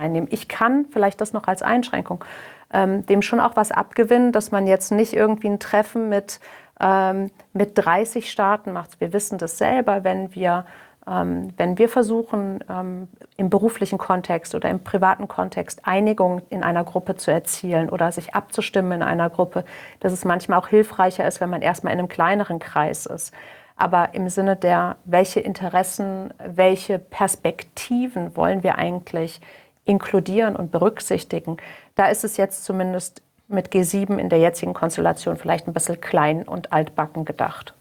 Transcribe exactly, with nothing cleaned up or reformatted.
einnehmen. Ich kann vielleicht das noch als Einschränkung ähm, dem schon auch was abgewinnen, dass man jetzt nicht irgendwie ein Treffen mit, ähm, mit dreißig Staaten macht. Wir wissen das selber, wenn wir, ähm, wenn wir versuchen, ähm, im beruflichen Kontext oder im privaten Kontext Einigung in einer Gruppe zu erzielen oder sich abzustimmen in einer Gruppe, dass es manchmal auch hilfreicher ist, wenn man erstmal in einem kleineren Kreis ist. Aber im Sinne der, welche Interessen, welche Perspektiven wollen wir eigentlich inkludieren und berücksichtigen, da ist es jetzt zumindest mit G sieben in der jetzigen Konstellation vielleicht ein bisschen klein und altbacken gedacht.